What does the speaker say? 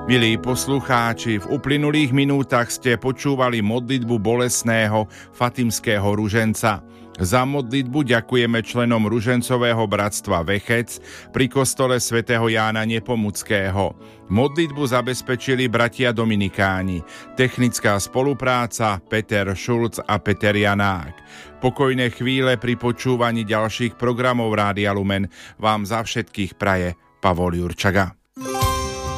Milí poslucháči, v uplynulých minútach ste počúvali modlitbu bolestného Fatimského ruženca. Za modlitbu ďakujeme členom ružencového bratstva Vechec pri kostole svätého Jána Nepomuckého. Modlitbu zabezpečili bratia Dominikáni. Technická spolupráca Peter Šulc a Peter Janák. Pokojné chvíle pri počúvaní ďalších programov Rádia Lumen vám za všetkých praje Pavol Jurčaga.